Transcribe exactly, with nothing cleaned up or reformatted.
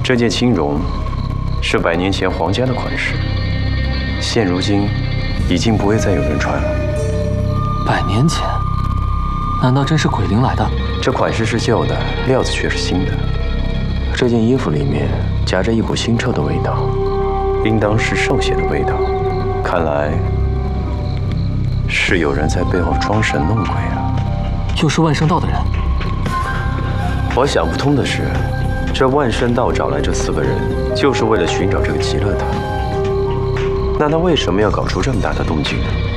这件青绒是百年前皇家的款式，现如今已经不会再有人穿了。 百年前，难道真是鬼灵来的？ 这款式是旧的，料子却是新的。这件衣服里面夹着一股腥臭的味道，应当是兽血的味道。看来是有人在背后装神弄鬼啊！ 又是万圣道的人。 我想不通的是，这万圣道找来这四个人，就是为了寻找这个极乐塔。那他为什么要搞出这么大的动静呢？